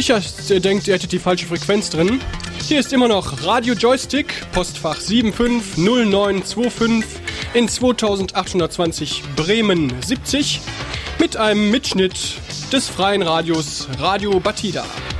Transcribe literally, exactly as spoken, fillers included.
nicht, dass ihr denkt, ihr hättet die falsche Frequenz drin. Hier ist immer noch Radio Joystick, Postfach sieben fünf null neun zwei fünf in zweitausendachthundertzwanzig Bremen siebzig mit einem Mitschnitt des freien Radios Radio Batida.